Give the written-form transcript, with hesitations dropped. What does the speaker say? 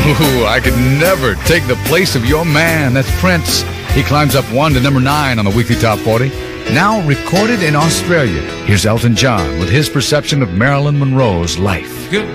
Ooh, I could never take the place of your man. That's Prince. He climbs up 1 to number 9 on the weekly top 40. Now recorded in Australia. Here's Elton John with his perception of Marilyn Monroe's life. Good